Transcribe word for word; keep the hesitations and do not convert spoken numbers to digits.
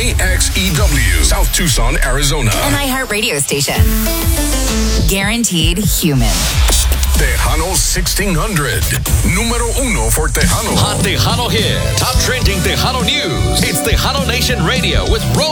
K X E W, South Tucson, Arizona. An iHeart radio station. Guaranteed human. Tejano sixteen hundred. Número uno for Tejano. Hot Tejano hit. Top trending Tejano news. It's Tejano Nation Radio with Ro